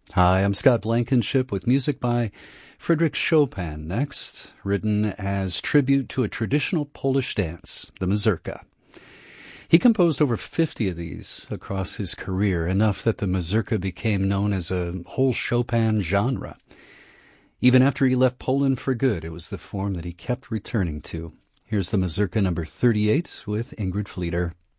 Hi, I'm Scott Blankenship with music by Frédéric Chopin next, written as tribute to a traditional Polish dance, the mazurka. He composed over 50 of these across his career, enough that the mazurka became known as a whole Chopin genre. Even after he left Poland for good, it was the form that he kept returning to. Here's the mazurka number 38 with Ingrid Fleeter.